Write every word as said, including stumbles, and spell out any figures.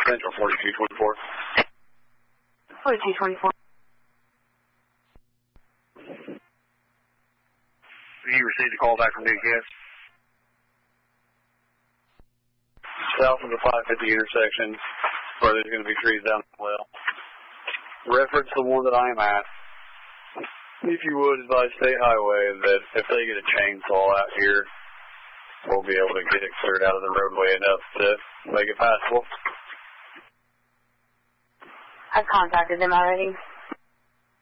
Central, forty-two twenty-four. forty-two twenty-four. You received a call back from D K S. South of the five fifty intersection, where there's going to be trees down the well. Reference the one that I am at. If you would advise State Highway that if they get a chainsaw out here, we'll be able to get it cleared out of the roadway enough to make it passable. I've contacted them already.